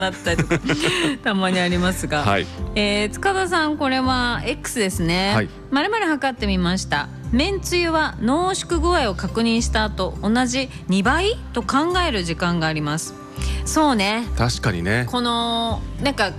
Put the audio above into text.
なったりとかたまにありますが、 はい。 塚田さん、これは X ですね。 はい。 丸々測ってみました。めんつゆは濃縮具合を確認した後、同じ2倍と考える時間があります。そうね、 確かにね。 このなんか